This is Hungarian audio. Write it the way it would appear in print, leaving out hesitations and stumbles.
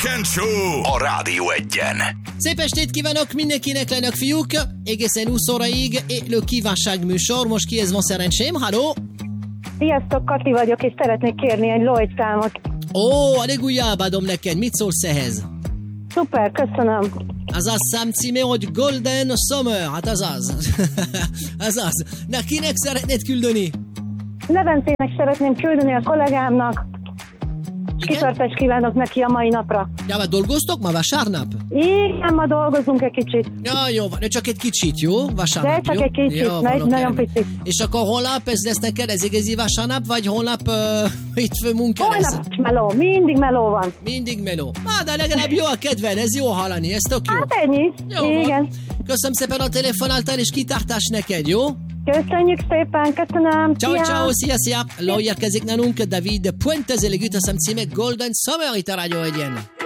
Weekend Show a Rádió Egyen. Szép estét kívánok mindenkinek, lányok, fiúk! Egészen 20 óraig élő kívánságműsor. Most kihez van szerencsém? Halló? Sziasztok, Kati vagyok, és szeretnék kérni egy Lloyd számot. Ó, a legújabb adom neked. Mit szólsz ehhez? Szuper, köszönöm. Az a szám címe, hogy Golden Summer. Hát az az. Az az. Na, kinek szeretnéd küldeni? Levencének szeretném küldeni a kollégámnak. Kitartást kívánok neki a mai napra. Ja, már dolgoztok ma vasárnap? Igen, ma dolgozunk egy kicsit. Ja, jó van, csak egy kicsit, jó? Vasárnap, De csak jó? egy kicsit, Jó, nagyon picit. És akkor holnap ez lesz neked, ez igazi vasárnap, vagy holnap hétfő munka lesz? Holnap meló, mindig meló van. Mindig meló. De legalább jó a kedved, ez jó hallani, ez tök jó. Hát ennyi. Jó igen. van. Köszönöm szépen a telefonáltál, és kitartás neked, jó? Köszönjük szépen, köszönöm. Ciao, Szia. ciao, szia. Ló érkezik nálunk David Puente, az elegüt a szem címe Golden Summer itt a Rádió Egyen.